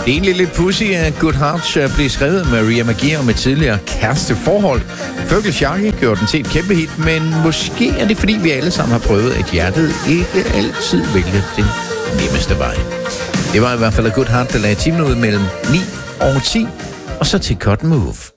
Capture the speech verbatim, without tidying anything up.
Det er egentlig lidt pussy, at Good Hearts blev skrevet af Maria Magia med tidligere kæresteforhold. Fergal Sharkey gjorde den til et kæmpe hit, men måske er det fordi, vi alle sammen har prøvet, at hjertet ikke altid vælger den nemmeste vej. Det var i hvert fald et Good Heart, der lagde timen ud mellem ni og ti, og så til Cut Move.